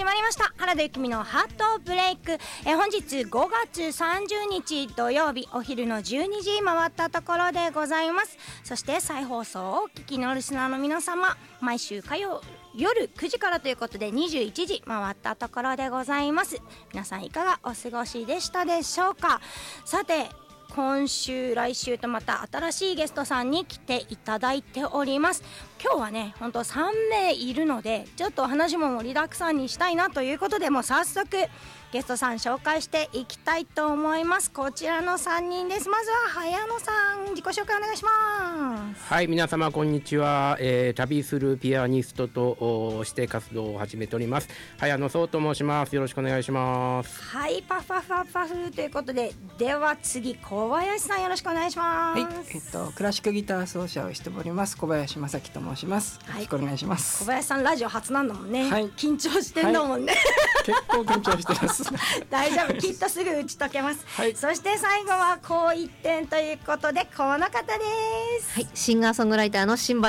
始まりました原田由紀美のハートブレイク。本日5月30日土曜日お昼の12時回ったところでございます。そして再放送をお聞きのリスナーの皆様、毎週火曜夜9時からということで21時回ったところでございます。皆さんいかがお過ごしでしたでしょうか。さて今週来週とまた新しいゲストさんに来ていただいております。今日はね本当3名いるのでちょっとお話も盛りだくさんにしたいなということで、もう早速ゲストさん紹介していきたいと思います。こちらの3人です。まずは早野さん、自己紹介お願いします。 はい、皆様こんにちは。旅するピアニストとして活動を始めております早野壮と申します。よろしくお願いします。 はい、パフパフパフパフということで、では次小林さんよろしくお願いします。 はい、クラシックギター奏者をしております小林正樹と申します。よろしくお願いします。 小林さんラジオ初なんだもんね、はい、緊張してんだもんね、 結構緊張してます大丈夫、きっとすぐ打ち解けます、はい、そして最後は高一点ということでこの方です。 はい、シンガーソングライターの新橋